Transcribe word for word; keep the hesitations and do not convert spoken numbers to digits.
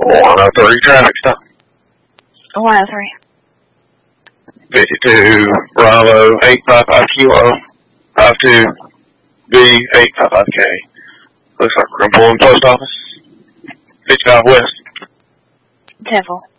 one oh three traffic stop. one oh three. fifty-two Bravo eight five five Kilo five two B eight five five K. Looks like we're going to pull in post office. fifty-five West. Temple.